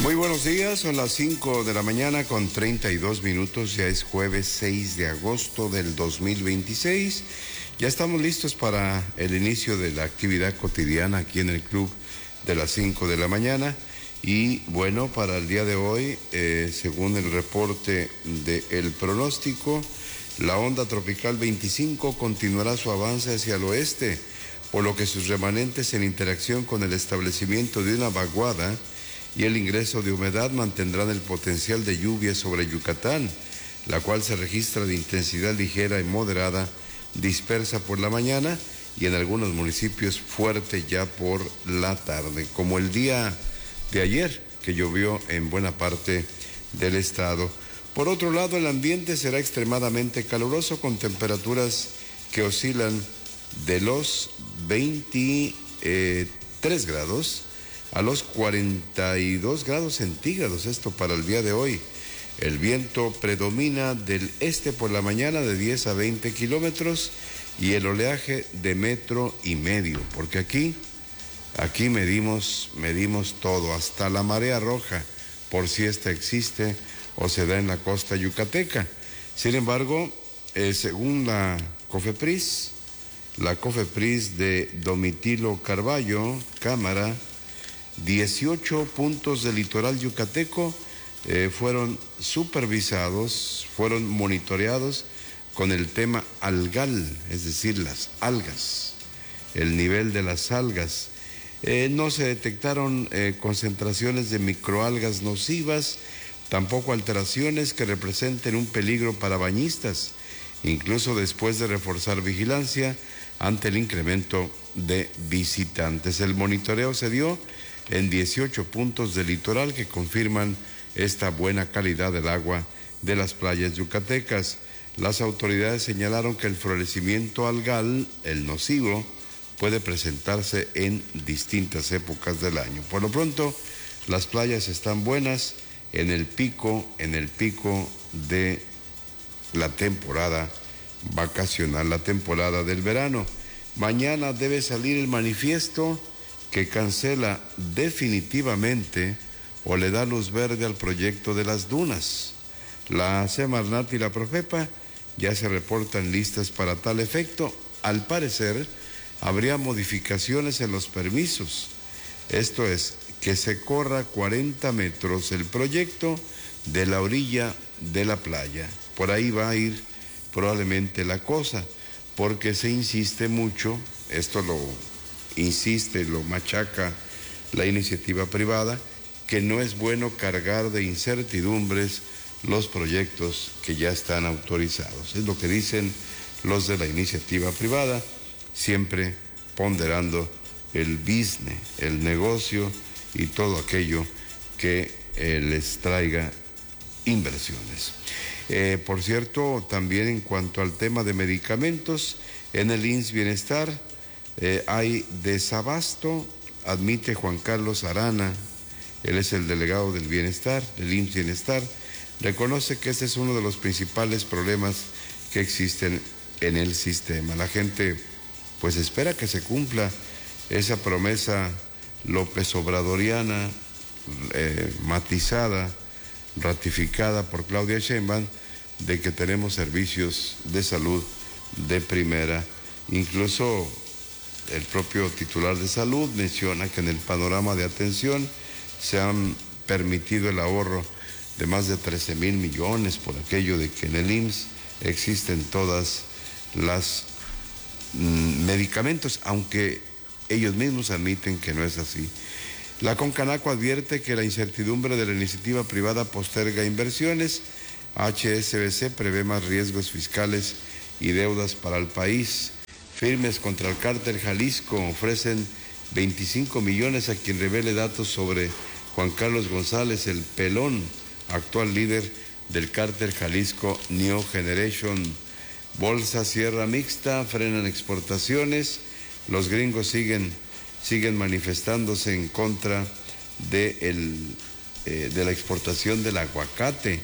Muy buenos días, son las 5 de la mañana con 32 minutos, ya es jueves 6 de agosto del 2026. Ya estamos listos para el inicio de la actividad cotidiana aquí en el club de las 5 de la mañana. Y bueno, para el día de hoy, según el reporte del pronóstico, la onda tropical 25 continuará su avance hacia el oeste, por lo que sus remanentes en interacción con el establecimiento de una vaguada y el ingreso de humedad mantendrán el potencial de lluvia sobre Yucatán, la cual se registra de intensidad ligera y moderada, dispersa por la mañana y en algunos municipios fuerte ya por la tarde, como el día de ayer, que llovió en buena parte del estado. Por otro lado, el ambiente será extremadamente caluroso con temperaturas que oscilan de los 23 grados a los 42 grados centígrados, esto para el día de hoy. El viento predomina del este por la mañana de 10 a 20 kilómetros y el oleaje de 1,5 metros, porque aquí medimos todo, hasta la marea roja, por si esta existe o se da en la costa yucateca. Sin embargo, según la COFEPRIS de Domitilo Carballo, Cámara, 18 puntos del litoral yucateco fueron supervisados, fueron monitoreados con el tema algal, es decir, las algas, el nivel de las algas. No se detectaron concentraciones de microalgas nocivas, tampoco alteraciones que representen un peligro para bañistas, incluso después de reforzar vigilancia ante el incremento de visitantes. El monitoreo se dio en 18 puntos del litoral que confirman esta buena calidad del agua de las playas yucatecas. Las autoridades señalaron que el florecimiento algal, el nocivo, puede presentarse en distintas épocas del año. Por lo pronto, las playas están buenas en el pico de la temporada vacacional, la temporada del verano. Mañana debe salir el manifiesto que cancela definitivamente o le da luz verde al proyecto de las dunas. La Semarnat y la Profepa ya se reportan listas para tal efecto. Al parecer, habría modificaciones en los permisos. Esto es, que se corra 40 metros el proyecto de la orilla de la playa. Por ahí va a ir probablemente la cosa, porque se insiste mucho, esto lo insiste, lo machaca la iniciativa privada, que no es bueno cargar de incertidumbres los proyectos que ya están autorizados. Es lo que dicen los de la iniciativa privada, siempre ponderando el business, el negocio y todo aquello que les traiga inversiones. Por cierto, también en cuanto al tema de medicamentos, en el IMSS Bienestar hay desabasto, admite Juan Carlos Arana, él es el delegado del bienestar, del IMSS Bienestar, reconoce que este es uno de los principales problemas que existen en el sistema. La gente pues espera que se cumpla esa promesa López Obradoriana, matizada, ratificada por Claudia Sheinbaum, de que tenemos servicios de salud de primera. Incluso el propio titular de salud menciona que en el panorama de atención se han permitido el ahorro de más de 13,000 millones por aquello de que en el IMSS existen todas las medicamentos, aunque ellos mismos admiten que no es así. La Concanaco advierte que la incertidumbre de la iniciativa privada posterga inversiones. HSBC prevé más riesgos fiscales y deudas para el país. Firmes contra el cártel Jalisco ofrecen 25 millones a quien revele datos sobre Juan Carlos González, el pelón, actual líder del cártel Jalisco New Generation. Bolsa cierra mixta, frenan exportaciones. Los gringos siguen manifestándose en contra de la exportación del aguacate.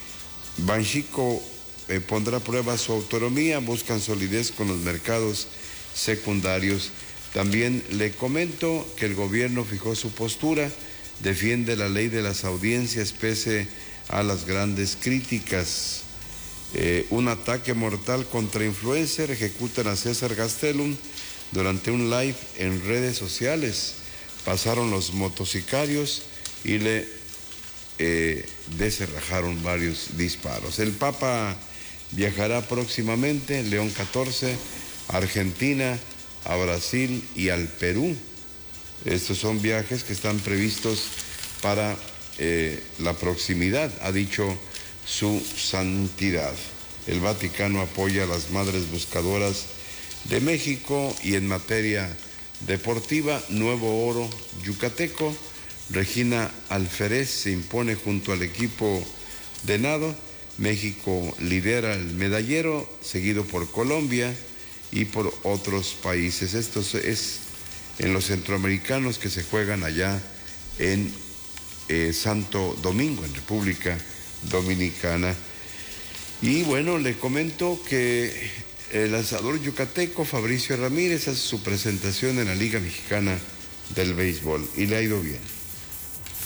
Banxico pondrá a prueba su autonomía, buscan solidez con los mercados secundarios. También le comento que el gobierno fijó su postura defiende la ley de las audiencias pese a las grandes críticas. Un ataque mortal contra influencer, ejecutan a César Gastelum durante un live en redes sociales. Pasaron los motocicarios y le descerrajaron varios disparos. El Papa viajará próximamente, León XIV, a Argentina, a Brasil y al Perú. Estos son viajes que están previstos para la proximidad, ha dicho su santidad. El Vaticano apoya a las madres buscadoras de México y en materia deportiva, nuevo oro yucateco. Regina Alferez se impone junto al equipo de nado. México lidera el medallero, seguido por Colombia y por otros países. Esto es en los centroamericanos que se juegan allá en Santo Domingo, en República Dominicana. Y bueno, le comento que el lanzador yucateco Fabricio Ramírez hace su presentación en la Liga Mexicana del Béisbol y le ha ido bien.